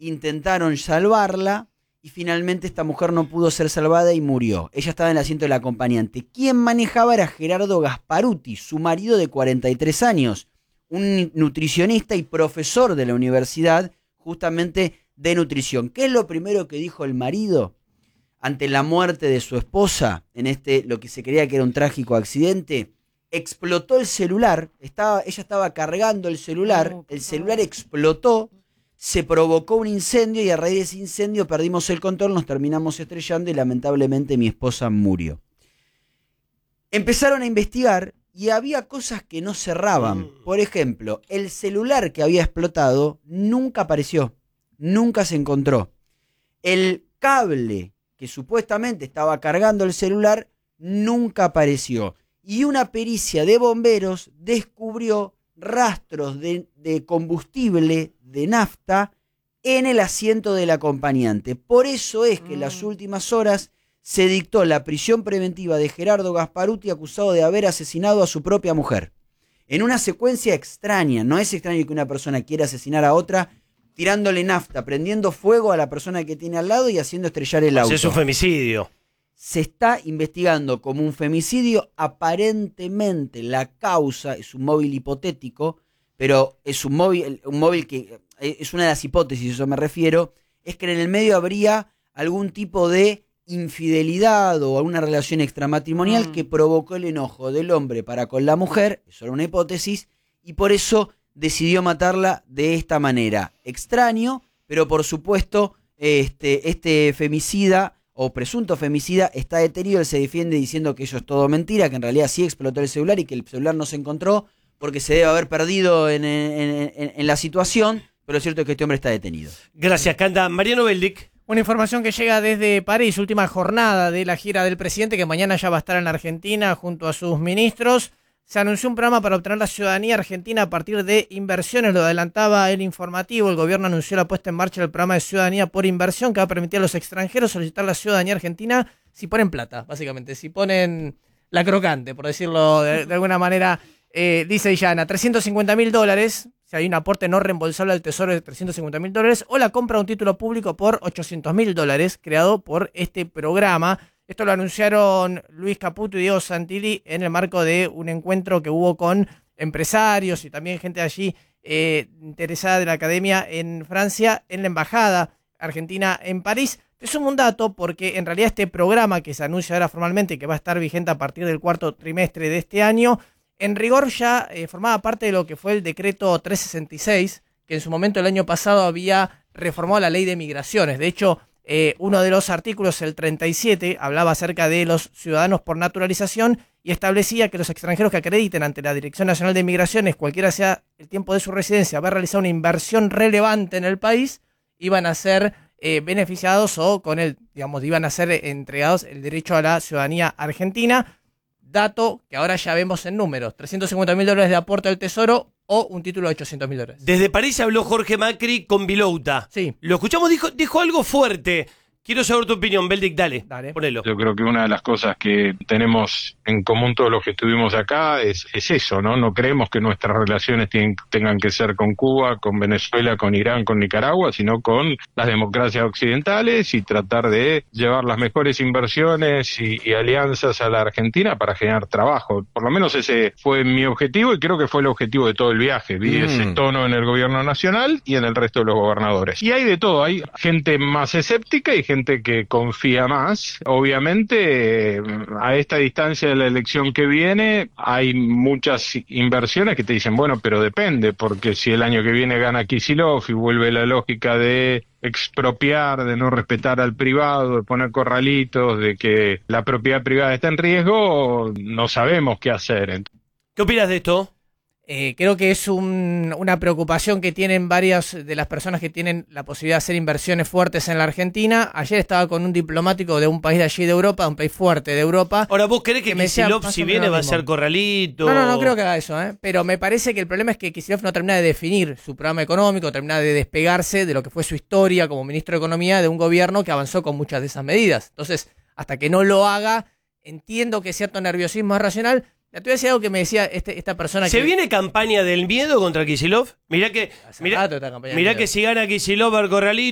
intentaron salvarla y finalmente esta mujer no pudo ser salvada y murió. Ella estaba en el asiento del acompañante. Quien manejaba era Gerardo Gasparuti, su marido de 43 años, un nutricionista y profesor de la universidad, justamente de nutrición. ¿Qué es lo primero que dijo el marido ante la muerte de su esposa en lo que se creía que era un trágico accidente? Explotó el celular, ella estaba cargando el celular explotó, se provocó un incendio y a raíz de ese incendio perdimos el control, nos terminamos estrellando y lamentablemente mi esposa murió. Empezaron a investigar y había cosas que no cerraban. Por ejemplo, el celular que había explotado nunca apareció, nunca se encontró. El cable que supuestamente estaba cargando el celular nunca apareció. Y una pericia de bomberos descubrió rastros de combustible, de nafta, en el asiento del acompañante. Por eso es que en las últimas horas se dictó la prisión preventiva de Gerardo Gasparuti, acusado de haber asesinado a su propia mujer. En una secuencia extraña, no es extraño que una persona quiera asesinar a otra tirándole nafta, prendiendo fuego a la persona que tiene al lado y haciendo estrellar el auto. Es un femicidio. Se está investigando como un femicidio. Aparentemente la causa es un móvil hipotético, pero es un móvil que es una de las hipótesis, a eso me refiero, es que en el medio habría algún tipo de infidelidad o alguna relación extramatrimonial que provocó el enojo del hombre para con la mujer, eso era una hipótesis, y por eso decidió matarla de esta manera. Extraño, pero por supuesto este femicida o presunto femicida está detenido. Él se defiende diciendo que eso es todo mentira, que en realidad sí explotó el celular y que el celular no se encontró porque se debe haber perdido en la situación, pero lo cierto es que este hombre está detenido. Gracias, Canda. Mariano Beldic. Una información que llega desde París, última jornada de la gira del presidente, que mañana ya va a estar en la Argentina junto a sus ministros. Se anunció un programa para obtener la ciudadanía argentina a partir de inversiones, lo adelantaba el informativo. El gobierno anunció la puesta en marcha del programa de ciudadanía por inversión que va a permitir a los extranjeros solicitar la ciudadanía argentina si ponen plata, básicamente, si ponen la crocante, por decirlo de alguna manera, dice Illana, $350.000, si hay un aporte no reembolsable al tesoro de $350.000, o la compra de un título público por $800.000 creado por este programa. Esto lo anunciaron Luis Caputo y Diego Santilli en el marco de un encuentro que hubo con empresarios y también gente allí interesada de la academia en Francia, en la embajada argentina en París. Te sumo un dato porque en realidad este programa que se anuncia ahora formalmente, que va a estar vigente a partir del cuarto trimestre de este año, en rigor ya formaba parte de lo que fue el decreto 366, que en su momento el año pasado había reformado la ley de migraciones. De hecho, uno de los artículos, el 37, hablaba acerca de los ciudadanos por naturalización y establecía que los extranjeros que acrediten ante la Dirección Nacional de Migraciones, cualquiera sea el tiempo de su residencia, haber realizado una inversión relevante en el país, iban a ser beneficiados o iban a ser entregados el derecho a la ciudadanía argentina. Dato que ahora ya vemos en números, $350.000 de aporte al Tesoro o un título de $800.000. Desde París habló Jorge Macri con Vilouta. Sí. Lo escuchamos, dijo algo fuerte. Quiero saber tu opinión, Beldic, dale, ponelo. Yo creo que una de las cosas que tenemos en común todos los que estuvimos acá es eso, ¿no? No creemos que nuestras relaciones tengan que ser con Cuba, con Venezuela, con Irán, con Nicaragua, sino con las democracias occidentales y tratar de llevar las mejores inversiones y alianzas a la Argentina para generar trabajo. Por lo menos ese fue mi objetivo y creo que fue el objetivo de todo el viaje. Vi ese tono en el gobierno nacional y en el resto de los gobernadores. Y hay de todo, hay gente más escéptica y gente que confía más. Obviamente, a esta distancia de la elección que viene, hay muchas inversiones que te dicen, bueno, pero depende, porque si el año que viene gana Kicillof y vuelve la lógica de expropiar, de no respetar al privado, de poner corralitos, de que la propiedad privada está en riesgo, no sabemos qué hacer. ¿Qué opinas de esto? Creo que es una preocupación que tienen varias de las personas que tienen la posibilidad de hacer inversiones fuertes en la Argentina. Ayer estaba con un diplomático de un país de allí de Europa, un país fuerte de Europa. Ahora, ¿vos crees que Kicillof, si viene, va a ser corralito? No creo que haga eso, pero me parece que el problema es que Kicillof no termina de definir su programa económico, termina de despegarse de lo que fue su historia como ministro de Economía de un gobierno que avanzó con muchas de esas medidas. Entonces, hasta que no lo haga, entiendo que cierto nerviosismo es racional. Te voy a decir algo que me decía esta persona. ¿Se viene campaña del miedo contra Kicillof? Mirá que si gana Kicillof al corralito.